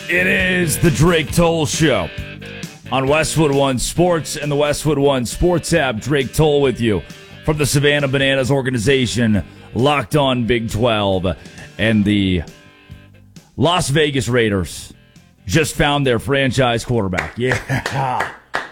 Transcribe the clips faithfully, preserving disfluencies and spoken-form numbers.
It is the Drake Toll Show on Westwood One Sports and the Westwood One Sports app. Drake Toll with you from the Savannah Bananas organization, Locked On Big twelve. And the Las Vegas Raiders just found their franchise quarterback. Yeah.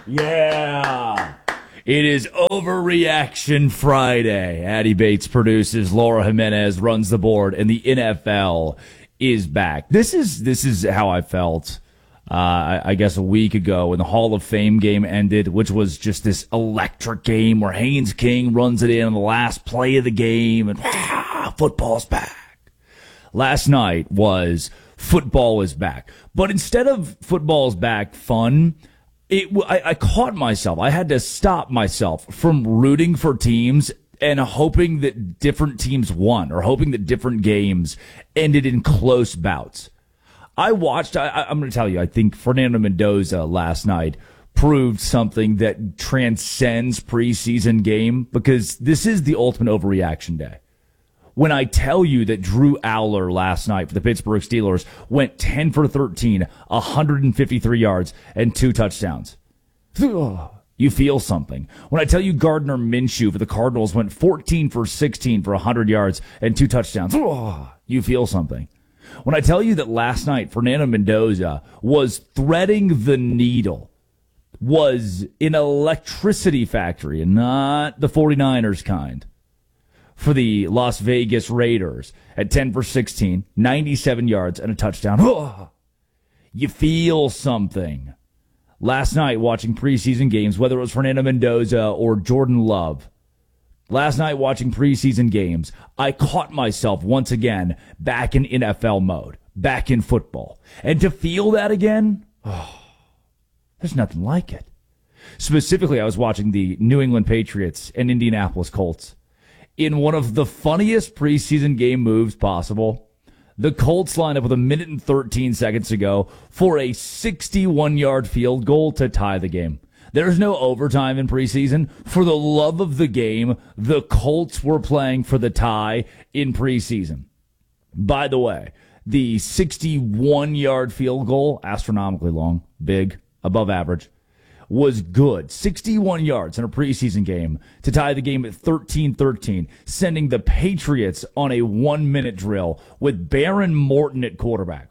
Yeah. It is Overreaction Friday. Addie Bates produces, Laura Jimenez runs the board, and the N F L is back. This is this is how I felt, uh, I, I guess, a week ago when the Hall of Fame game ended, which was just this electric game where Haynes King runs it in on the last play of the game, and ah, football's back. Last night was football is back. But instead of football's back fun, it, I, I caught myself. I had to stop myself from rooting for teams and hoping that different teams won, or hoping that different games ended in close bouts. I watched, I, I'm going to tell you, I think Fernando Mendoza last night proved something that transcends preseason game, because this is the ultimate overreaction day. When I tell you that Drew Allar last night for the Pittsburgh Steelers went ten for thirteen, one hundred fifty-three yards, and two touchdowns. You feel something. When I tell you Gardner Minshew for the Cardinals went fourteen for sixteen for one hundred yards and two touchdowns, you feel something. When I tell you that last night Fernando Mendoza was threading the needle, was an electricity factory, and not the 49ers kind, for the Las Vegas Raiders at ten for sixteen, ninety-seven yards, and a touchdown, you feel something. Last night, watching preseason games, whether it was Fernando Mendoza or Jordan Love, last night watching preseason games, I caught myself once again back in N F L mode, back in football. And to feel that again, oh, there's nothing like it. Specifically, I was watching the New England Patriots and Indianapolis Colts. In one of the funniest preseason game moves possible, the Colts lined up with a minute and thirteen seconds to go for a sixty-one-yard field goal to tie the game. There's no overtime in preseason. For the love of the game, the Colts were playing for the tie in preseason. By the way, the sixty-one-yard field goal, astronomically long, big, above average, was good. sixty-one yards in a preseason game to tie the game at thirteen thirteen, sending the Patriots on a one-minute drill with Baron Morton at quarterback.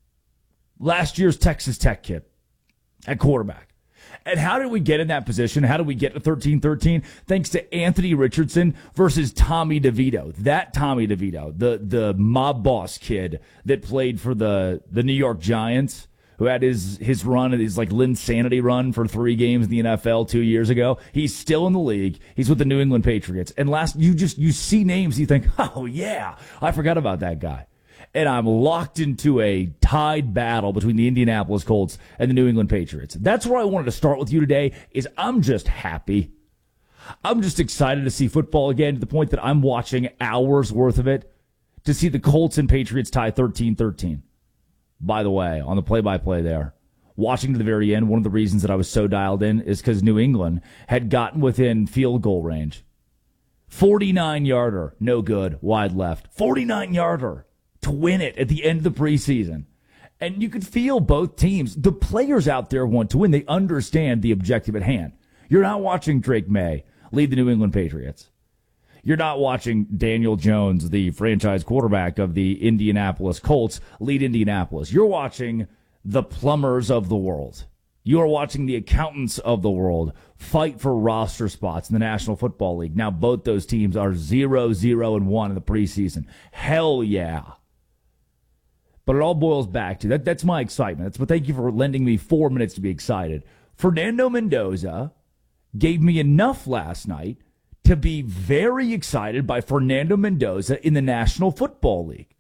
Last year's Texas Tech kid at quarterback. And how did we get in that position? How did we get to thirteen thirteen? Thanks to Anthony Richardson versus Tommy DeVito. That Tommy DeVito, the, the mob boss kid that played for the, the New York Giants, who had his, his run, his like Linsanity run for three games in the N F L two years ago. He's still in the league. He's with the New England Patriots. And last, you just, you see names, you think, oh yeah, I forgot about that guy. And I'm locked into a tied battle between the Indianapolis Colts and the New England Patriots. That's where I wanted to start with you today, is I'm just happy. I'm just excited to see football again, to the point that I'm watching hours worth of it to see the Colts and Patriots tie thirteen thirteen. By the way, on the play-by-play there, watching to the very end, one of the reasons that I was so dialed in is because New England had gotten within field goal range. forty-nine-yarder, no good, wide left. forty-nine-yarder to win it at the end of the preseason. And you could feel both teams, the players out there want to win. They understand the objective at hand. You're not watching Drake May lead the New England Patriots. You're not watching Daniel Jones, the franchise quarterback of the Indianapolis Colts, lead Indianapolis. You're watching the plumbers of the world. You are watching the accountants of the world fight for roster spots in the National Football League. Now, both those teams are zero, zero, and one in the preseason. Hell yeah. But it all boils back to that. That's my excitement. That's what. Thank you for lending me four minutes to be excited. Fernando Mendoza gave me enough last night to be very excited by Fernando Mendoza in the National Football League.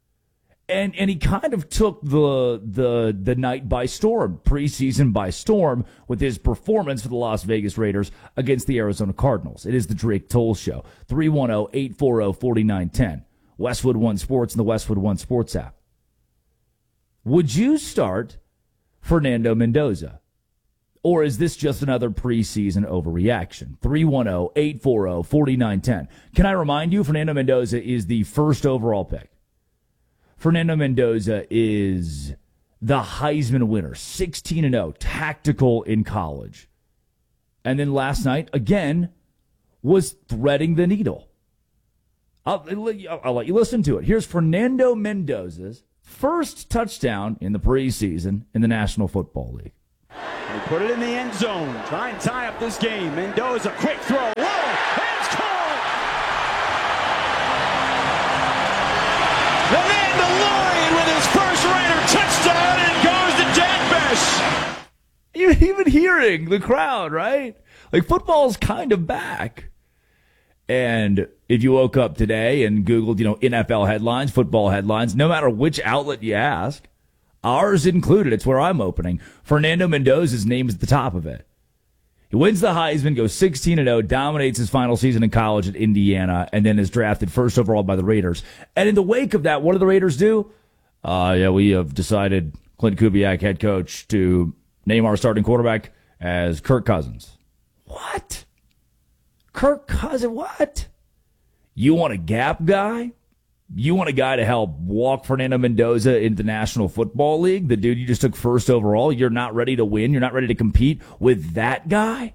And and he kind of took the the the night by storm, preseason by storm, with his performance for the Las Vegas Raiders against the Arizona Cardinals. It is the Drake Toll Show. three one zero, eight four zero, four nine one zero. Westwood One Sports and the Westwood One Sports app. Would you start Fernando Mendoza? Or is this just another preseason overreaction? three one zero, eight four zero, four nine one zero. Can I remind you, Fernando Mendoza is the first overall pick. Fernando Mendoza is the Heisman winner, sixteen and oh, tactical in college. And then last night, again, was threading the needle. I'll, I'll, I'll let you listen to it. Here's Fernando Mendoza's first touchdown in the preseason in the National Football League. They put it in the end zone. Try and tie up this game. Mendoza, quick throw. Whoa! It's caught! The Mandalorian with his first Raider touchdown, and goes to Jack Bech. You're even hearing the crowd, right? Like, football's kind of back. And if you woke up today and Googled, you know, N F L headlines, football headlines, no matter which outlet you ask, ours included, it's where I'm opening, Fernando Mendoza's name is at the top of it. He wins the Heisman, goes sixteen and oh, dominates his final season in college at Indiana, and then is drafted first overall by the Raiders. And in the wake of that, what do the Raiders do? Uh, yeah, we have decided, Clint Kubiak, head coach, to name our starting quarterback as Kirk Cousins. What? Kirk Cousins, what? You want a gap guy? You want a guy to help walk Fernando Mendoza into the National Football League? The dude you just took first overall? You're not ready to win? You're not ready to compete with that guy?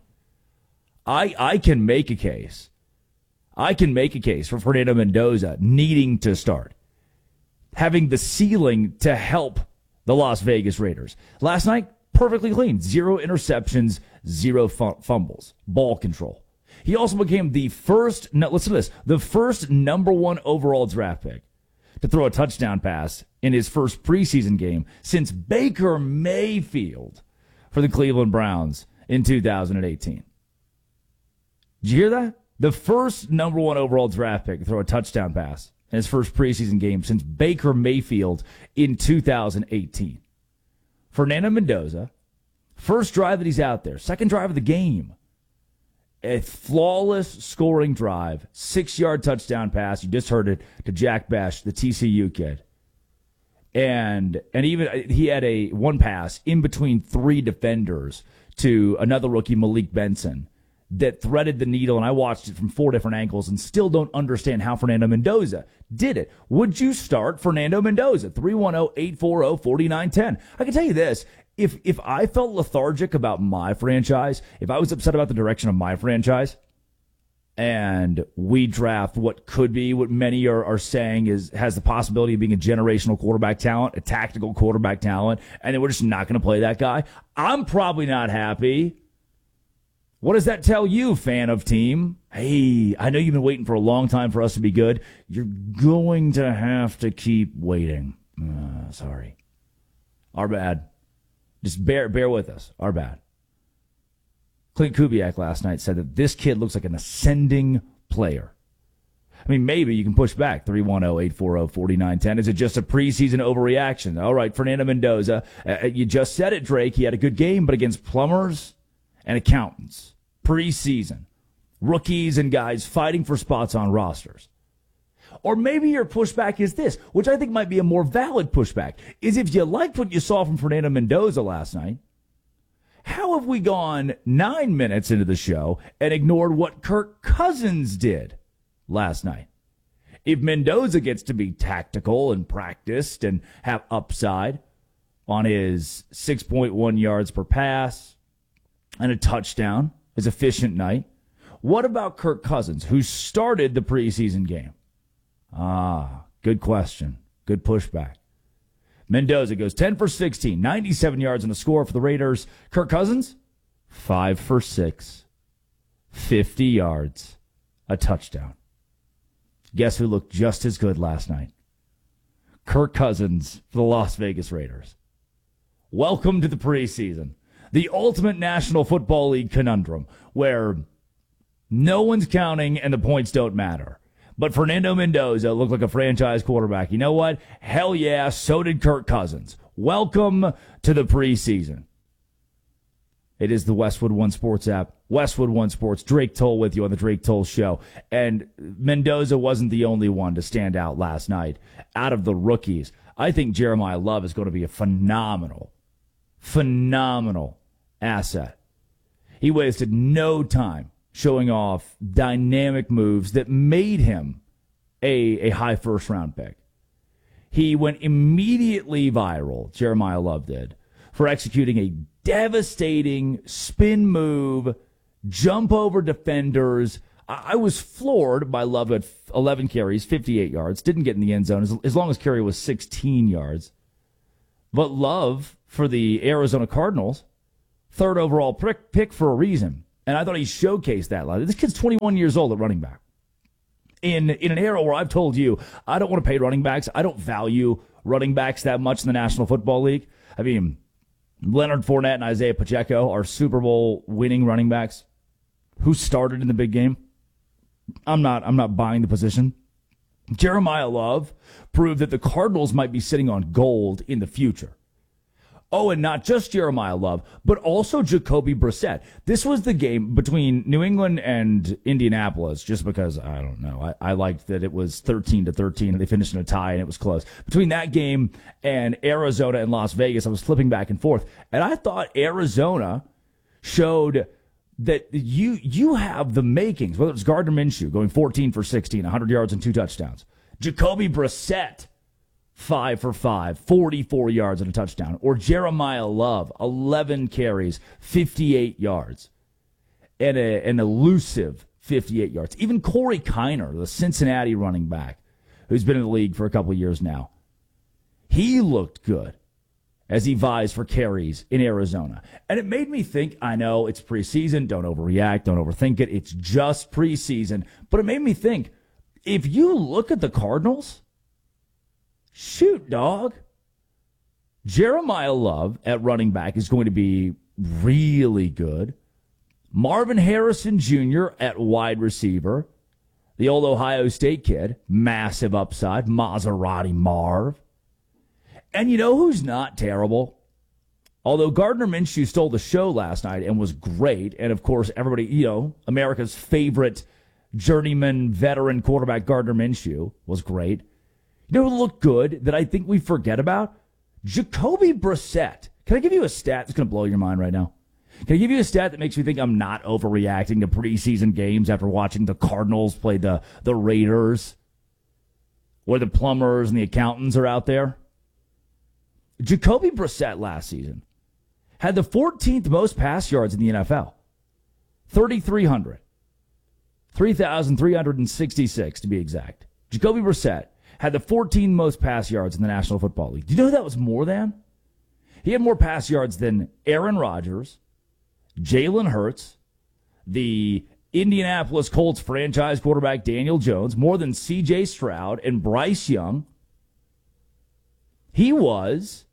I I can make a case. I can make a case for Fernando Mendoza needing to start, having the ceiling to help the Las Vegas Raiders. Last night, perfectly clean. Zero interceptions, zero fumbles, ball control. He also became the first, no, listen to this, the first number one overall draft pick to throw a touchdown pass in his first preseason game since Baker Mayfield for the Cleveland Browns in two thousand eighteen. Did you hear that? The first number one overall draft pick to throw a touchdown pass in his first preseason game since Baker Mayfield in two thousand eighteen. Fernando Mendoza, first drive that he's out there, second drive of the game. A flawless scoring drive, six-yard touchdown pass. You just heard it to Jack Bech, the T C U kid. And and even he had a one pass in between three defenders to another rookie, Malik Benson, that threaded the needle. And I watched it from four different angles and still don't understand how Fernando Mendoza did it. Would you start Fernando Mendoza? three one zero, eight four zero, four nine one zero. I can tell you this. If if I felt lethargic about my franchise, if I was upset about the direction of my franchise, and we draft what could be, what many are, are saying is has the possibility of being a generational quarterback talent, a tactical quarterback talent, and then we're just not going to play that guy, I'm probably not happy. What does that tell you, fan of team? Hey, I know you've been waiting for a long time for us to be good. You're going to have to keep waiting. Uh, sorry. Our bad. Just bear bear with us. Our bad. Clint Kubiak last night said that this kid looks like an ascending player. I mean, maybe you can push back. three one zero, eight four zero, four nine one zero. Is it just a preseason overreaction? All right, Fernando Mendoza. Uh, you just said it, Drake. He had a good game, but against plumbers and accountants. Preseason. Rookies and guys fighting for spots on rosters. Or maybe your pushback is this, which I think might be a more valid pushback, is if you liked what you saw from Fernando Mendoza last night, how have we gone nine minutes into the show and ignored what Kirk Cousins did last night? If Mendoza gets to be tactical and practiced and have upside on his six point one yards per pass and a touchdown, his efficient night, what about Kirk Cousins, who started the preseason game? Ah, good question. Good pushback. Mendoza goes ten for sixteen, ninety-seven yards and a score for the Raiders. Kirk Cousins, five for six, fifty yards, a touchdown. Guess who looked just as good last night? Kirk Cousins for the Las Vegas Raiders. Welcome to the preseason, the ultimate National Football League conundrum, where no one's counting and the points don't matter. But Fernando Mendoza looked like a franchise quarterback. You know what? Hell yeah, so did Kirk Cousins. Welcome to the preseason. It is the Westwood One Sports app. Westwood One Sports. Drake Toll with you on the Drake Toll Show. And Mendoza wasn't the only one to stand out last night. Out of the rookies, I think Jeremiah Love is going to be a phenomenal, phenomenal asset. He wasted no time showing off dynamic moves that made him a, a high first-round pick. he went immediately viral, Jeremiah Love did, for executing a devastating spin move, jump over defenders. I was floored by Love at eleven carries, fifty-eight yards. Didn't get in the end zone as, as long as carry was sixteen yards. But Love, for the Arizona Cardinals, third overall pick, pick for a reason. And I thought he showcased that. This kid's twenty-one years old at running back. In, in an era where I've told you, I don't want to pay running backs. I don't value running backs that much in the National Football League. I mean, Leonard Fournette and Isaiah Pacheco are Super Bowl winning running backs who started in the big game. I'm not I'm not buying the position. Jeremiah Love proved that the Cardinals might be sitting on gold in the future. Oh, and not just Jeremiah Love, but also Jacoby Brissett. This was the game between New England and Indianapolis, just because, I don't know, I, I liked that it was thirteen to thirteen, and they finished in a tie, and it was close. Between that game and Arizona and Las Vegas, I was flipping back and forth, and I thought Arizona showed that you you have the makings, whether it's Gardner Minshew going fourteen for sixteen, one hundred yards and two touchdowns. Jacoby Brissett, five for five, forty-four yards and a touchdown. Or Jeremiah Love, eleven carries, fifty-eight yards, and a, an elusive fifty-eight yards. Even Corey Kiner, the Cincinnati running back, who's been in the league for a couple of years now, he looked good as he vies for carries in Arizona. And it made me think, I know it's preseason, don't overreact, don't overthink it, it's just preseason, but it made me think, if you look at the Cardinals, shoot, dog, Jeremiah Love at running back is going to be really good. Marvin Harrison Junior at wide receiver, the old Ohio State kid, massive upside, Maserati Marv. And you know who's not terrible? Although Gardner Minshew stole the show last night and was great, and of course everybody, you know, America's favorite journeyman veteran quarterback Gardner Minshew was great. You know who looked good that I think we forget about? Jacoby Brissett. Can I give you a stat that's going to blow your mind right now? Can I give you a stat that makes me think I'm not overreacting to preseason games after watching the Cardinals play the, the Raiders, where the plumbers and the accountants are out there? Jacoby Brissett last season had the fourteenth most pass yards in the N F L. thirty-three hundred. three thousand three hundred sixty-six to be exact. Jacoby Brissett had the fourteenth most pass yards in the National Football League. Do you know who that was more than? He had more pass yards than Aaron Rodgers, Jalen Hurts, the Indianapolis Colts franchise quarterback Daniel Jones, more than C J Stroud and Bryce Young. He was,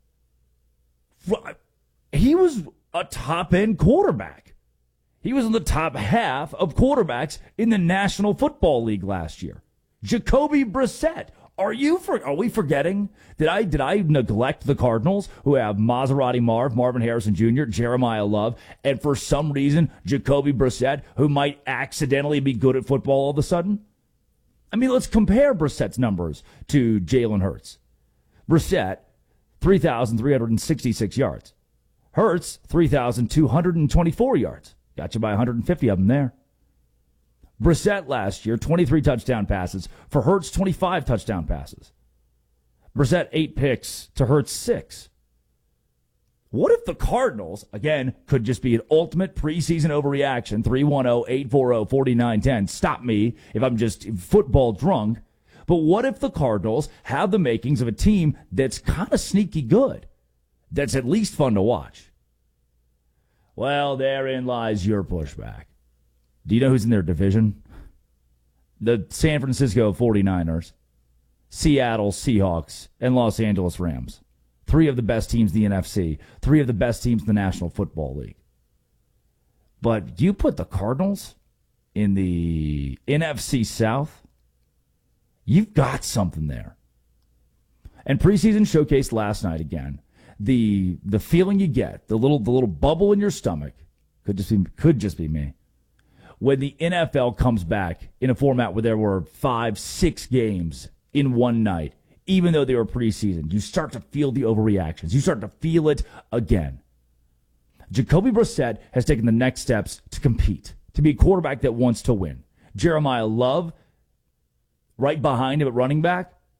he was a top-end quarterback. He was in the top half of quarterbacks in the National Football League last year. Jacoby Brissett. Are you for, are we forgetting? Did I did I neglect the Cardinals, who have Maserati Marv, Marvin Harrison Junior, Jeremiah Love, and for some reason Jacoby Brissett, who might accidentally be good at football all of a sudden? I mean, let's compare Brissett's numbers to Jalen Hurts. Brissett, three thousand three hundred sixty-six yards. Hurts, three thousand two hundred twenty-four yards. Got you by one hundred fifty of them there. Brissett last year, twenty-three touchdown passes. For Hurts, twenty-five touchdown passes. Brissett, eight picks to Hurts, six. What if the Cardinals, again, could just be an ultimate preseason overreaction, three one zero, eight four zero, four nine one zero. Stop me if I'm just football drunk. But what if the Cardinals have the makings of a team that's kind of sneaky good, that's at least fun to watch? Well, therein lies your pushback. Do you know who's in their division? The San Francisco forty-niners, Seattle Seahawks, and Los Angeles Rams. Three of the best teams in the N F C. Three of the best teams in the National Football League. But you put the Cardinals in the N F C South, you've got something there. And preseason showcased last night again. The the feeling you get, the little the little bubble in your stomach, could just be could just be me. When the N F L comes back in a format where there were five, six games in one night, even though they were preseason, you start to feel the overreactions. You start to feel it again. Jacoby Brissett has taken the next steps to compete, to be a quarterback that wants to win. Jeremiah Love, right behind him at running back,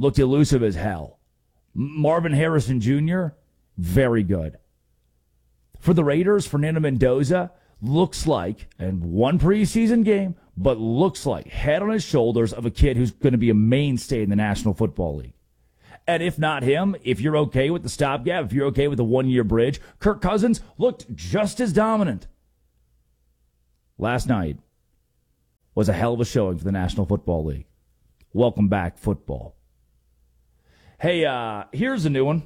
looked elusive as hell. Marvin Harrison Junior, very good. For the Raiders, Fernando Mendoza looks like, and one preseason game, but looks like head on his shoulders of a kid who's going to be a mainstay in the National Football League. And if not him, if you're okay with the stopgap, if you're okay with the one-year bridge, Kirk Cousins looked just as dominant. Last night was a hell of a showing for the National Football League. Welcome back, football. Hey, uh, here's a new one.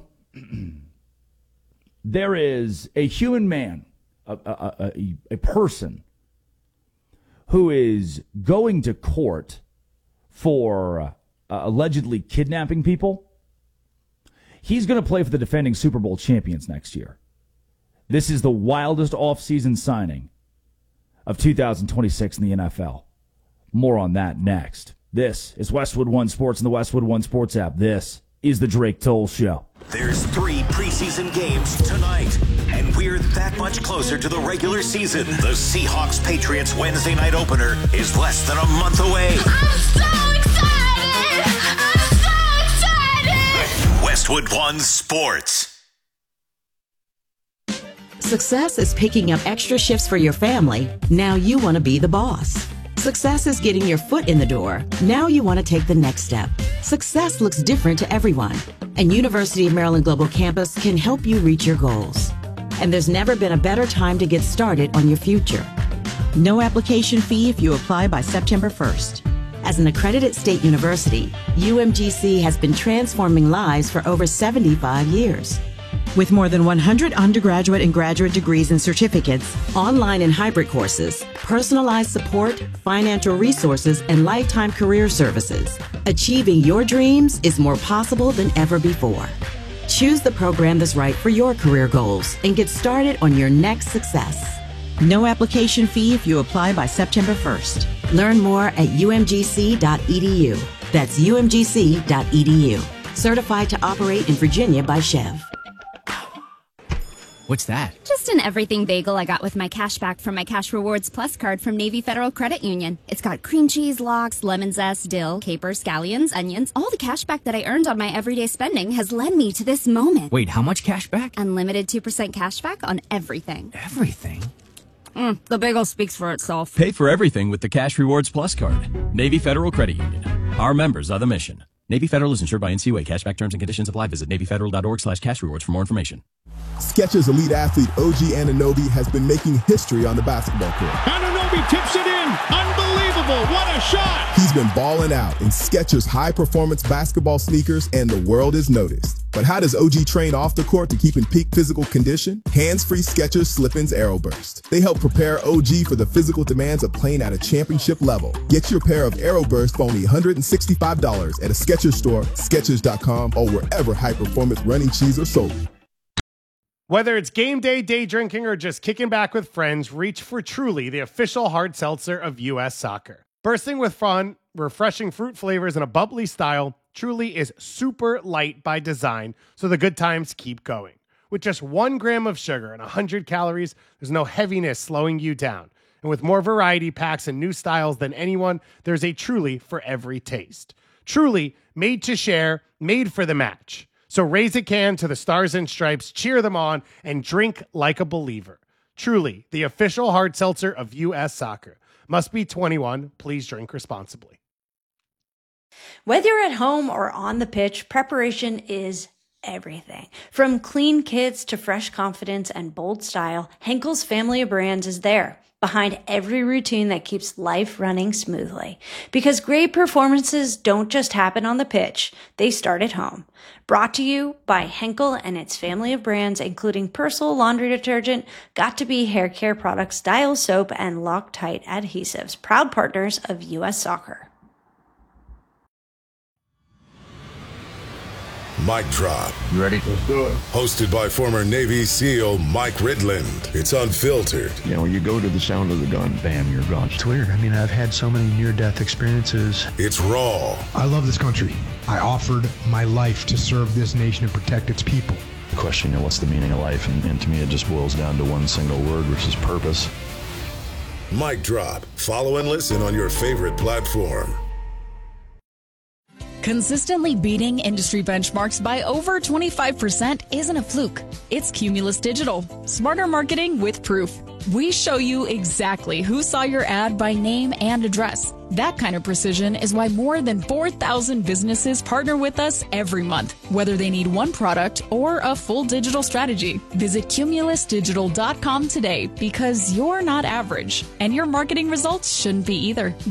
There is a human man, a, a, a, a person, who is going to court for uh, allegedly kidnapping people. He's going to play for the defending Super Bowl champions next year. This is the wildest offseason signing of two thousand twenty-six in the N F L. More on that next. This is Westwood One Sports and the Westwood One Sports app. This is the Drake Toll Show. There's three preseason games tonight, and we're that much closer to the regular season. The Seahawks-Patriots Wednesday night opener is less than a month away. I'm so excited! I'm so excited! Westwood One Sports. Success is picking up extra shifts for your family. Now you want to be the boss. Success is getting your foot in the door. Now you want to take the next step. Success looks different to everyone, and University of Maryland Global Campus can help you reach your goals. And there's never been a better time to get started on your future. No application fee if you apply by September first. As an accredited state university, U M G C has been transforming lives for over seventy-five years. With more than one hundred undergraduate and graduate degrees and certificates, online and hybrid courses, personalized support, financial resources, and lifetime career services, achieving your dreams is more possible than ever before. Choose the program that's right for your career goals and get started on your next success. No application fee if you apply by September first. Learn more at U M G C dot E D U. That's U M G C dot E D U. Certified to operate in Virginia by Chev. What's that? Just an everything bagel I got with my cash back from my Cash Rewards Plus card from Navy Federal Credit Union. It's got cream cheese, lox, lemon zest, dill, capers, scallions, onions. All the cash back that I earned on my everyday spending has led me to this moment. Wait, how much cash back? Unlimited two percent cash back on everything. Everything? Mm, the bagel speaks for itself. Pay for everything with the Cash Rewards Plus card. Navy Federal Credit Union. Our members are the mission. Navy Federal is insured by N C U A. Cashback terms and conditions apply. Visit Navy Federal dot org slash cash rewards for more information. Skechers elite athlete O G Anunoby has been making history on the basketball court. Anunoby tips it in. Unbelievable. What a shot. He's been balling out in Skechers high-performance basketball sneakers, and the world has noticed. But how does O G train off the court to keep in peak physical condition? Hands-free Skechers Slip-ins Aeroburst. They help prepare O G for the physical demands of playing at a championship level. Get your pair of Aeroburst for only one hundred sixty-five dollars at a Skechers store, Skechers dot com, or wherever high-performance running shoes are sold. Whether it's game day, day drinking, or just kicking back with friends, reach for Truly, the official hard seltzer of U S Soccer. Bursting with fun, refreshing fruit flavors, and a bubbly style, Truly is super light by design, so the good times keep going. With just one gram of sugar and one hundred calories, there's no heaviness slowing you down. And with more variety packs and new styles than anyone, there's a Truly for every taste. Truly, made to share, made for the match. So raise a can to the Stars and Stripes, cheer them on, and drink like a believer. Truly, the official hard seltzer of U S Soccer. Must be twenty-one. Please drink responsibly. Whether you're at home or on the pitch, preparation is everything. From clean kits to fresh confidence and bold style, Henkel's family of brands is there, behind every routine that keeps life running smoothly. Because great performances don't just happen on the pitch, they start at home. Brought to you by Henkel and its family of brands, including Persil laundry detergent, Got2b hair care products, Dial soap, and Loctite adhesives, proud partners of U S Soccer. Mic Drop. You ready? Let's do it. Hosted by former Navy SEAL Mike Ridland. It's unfiltered. You know, when you go to the sound of the gun, bam, you're gone. It's weird. I mean, I've had so many near-death experiences. It's raw. I love this country. I offered my life to serve this nation and protect its people. The question, you know, what's the meaning of life? And, and to me, it just boils down to one single word, which is purpose. Mic Drop. Follow and listen on your favorite platform. Consistently beating industry benchmarks by over twenty-five percent isn't a fluke. It's Cumulus Digital. Smarter marketing with proof. We show you exactly who saw your ad by name and address. That kind of precision is why more than four thousand businesses partner with us every month, whether they need one product or a full digital strategy. Visit cumulus digital dot com today because you're not average, and your marketing results shouldn't be either.